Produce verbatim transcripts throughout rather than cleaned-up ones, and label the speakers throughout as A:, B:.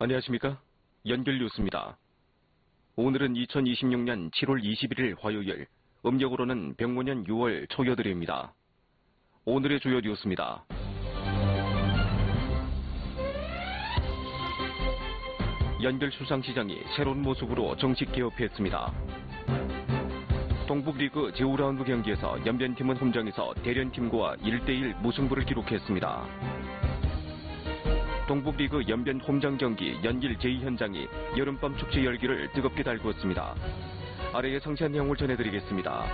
A: 안녕하십니까? 연결 뉴스입니다. 오늘은 이천이십육 년 칠월 이십일일 화요일, 음력으로는 병모년 유월 초여들입니다. 오늘의 주요 뉴스입니다. 연결 수상시장이 새로운 모습으로 정식 개업했습니다. 동북리그 제오 라운드 경기에서 연변팀은 홈장에서 대련팀과 일 대 일 무승부를 기록했습니다. 동북리그 연변 홈장 경기 연길 제이 현장이 여름밤 축제 열기를 뜨겁게 달구었습니다. 아래의 상세한 내용을 전해드리겠습니다.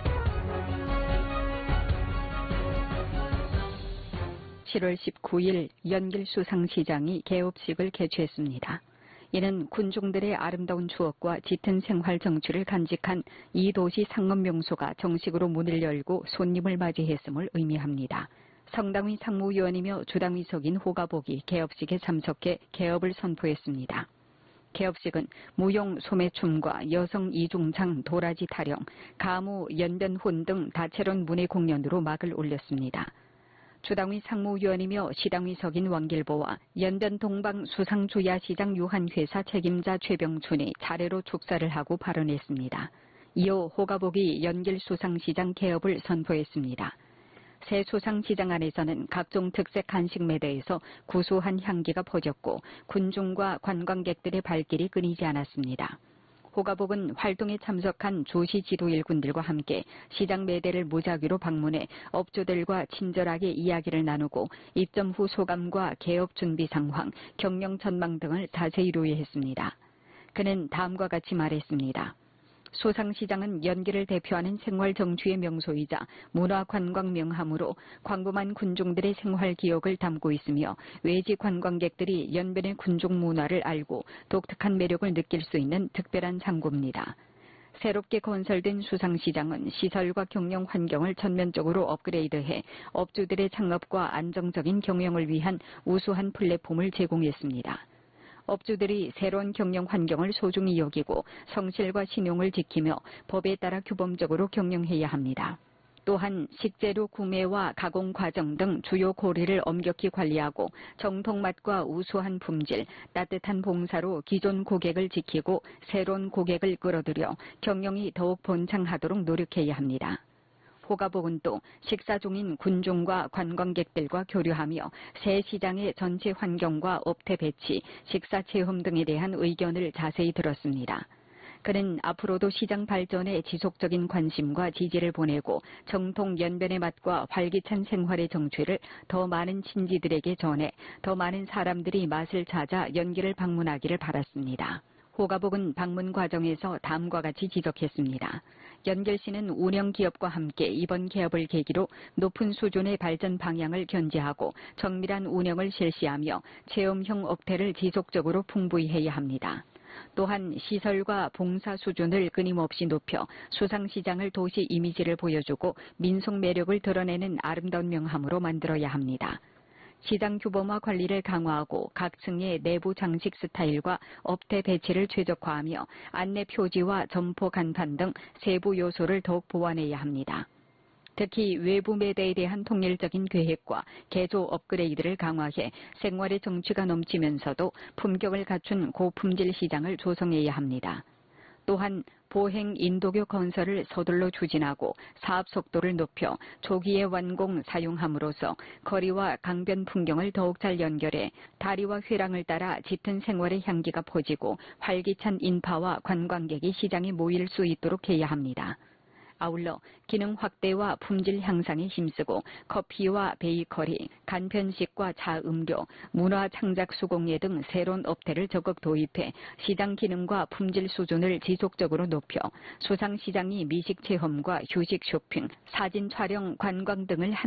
B: 칠월 십구일 연길 수상시장이 개업식을 개최했습니다. 이는 군중들의 아름다운 추억과 짙은 생활 정취를 간직한 이 도시 상업 명소가 정식으로 문을 열고 손님을 맞이했음을 의미합니다. 성당위 상무위원이며 주당위석인 호가복이 개업식에 참석해 개업을 선포했습니다. 개업식은 무용 소매춤과 여성 이중창 도라지 타령, 가무, 연변혼 등 다채로운 문예 공연으로 막을 올렸습니다. 주당위 상무위원이며 시당위석인 왕길보와 연변 동방 수상주야시장 유한회사 책임자 최병춘이 차례로 축사를 하고 발언했습니다. 이어 호가복이 연길 수상시장 개업을 선포했습니다. 새 수상시장 안에서는 각종 특색 한식 매대에서 구수한 향기가 퍼졌고 군중과 관광객들의 발길이 끊이지 않았습니다. 호가복은 활동에 참석한 조시 지도 일군들과 함께 시장 매대를 무작위로 방문해 업주들과 친절하게 이야기를 나누고 입점 후 소감과 개업 준비 상황, 경영 전망 등을 자세히 로해했습니다. 그는 다음과 같이 말했습니다. 수상시장은 연길을 대표하는 생활 정취의 명소이자 문화관광 명함으로 광범한 군중들의 생활 기억을 담고 있으며 외지 관광객들이 연변의 군중 문화를 알고 독특한 매력을 느낄 수 있는 특별한 장고입니다. 새롭게 건설된 수상시장은 시설과 경영 환경을 전면적으로 업그레이드해 업주들의 창업과 안정적인 경영을 위한 우수한 플랫폼을 제공했습니다. 업주들이 새로운 경영 환경을 소중히 여기고 성실과 신용을 지키며 법에 따라 규범적으로 경영해야 합니다. 또한 식재료 구매와 가공 과정 등 주요 고리를 엄격히 관리하고 정통 맛과 우수한 품질, 따뜻한 봉사로 기존 고객을 지키고 새로운 고객을 끌어들여 경영이 더욱 번창하도록 노력해야 합니다. 호가복은 또 식사 중인 군중과 관광객들과 교류하며 새 시장의 전체 환경과 업태 배치, 식사 체험 등에 대한 의견을 자세히 들었습니다. 그는 앞으로도 시장 발전에 지속적인 관심과 지지를 보내고 정통 연변의 맛과 활기찬 생활의 정취를 더 많은 친지들에게 전해 더 많은 사람들이 맛을 찾아 연길을 방문하기를 바랐습니다. 호가복은 방문 과정에서 다음과 같이 지적했습니다. 연길시는 운영기업과 함께 이번 개업을 계기로 높은 수준의 발전 방향을 견지하고 정밀한 운영을 실시하며 체험형 업태를 지속적으로 풍부히 해야 합니다. 또한 시설과 봉사 수준을 끊임없이 높여 수상시장을 도시 이미지를 보여주고 민속 매력을 드러내는 아름다운 명함으로 만들어야 합니다. 시장 규범화 관리를 강화하고 각 층의 내부 장식 스타일과 업태 배치를 최적화하며 안내 표지와 점포 간판 등 세부 요소를 더욱 보완해야 합니다. 특히 외부 매대에 대한 통일적인 계획과 개조 업그레이드를 강화해 생활의 정취가 넘치면서도 품격을 갖춘 고품질 시장을 조성해야 합니다. 또한 보행 인도교 건설을 서둘러 추진하고 사업 속도를 높여 조기에 완공 사용함으로써 거리와 강변 풍경을 더욱 잘 연결해 다리와 회랑을 따라 짙은 생활의 향기가 퍼지고 활기찬 인파와 관광객이 시장에 모일 수 있도록 해야 합니다. 아울러 기능 확대와 품질 향상에 힘쓰고 커피와 베이커리, 간편식과 자음료, 문화 창작 수공예 등 새로운 업태를 적극 도입해 시장 기능과 품질 수준을 지속적으로 높여 수상시장이 미식 체험과 휴식 쇼핑, 사진 촬영, 관광 등을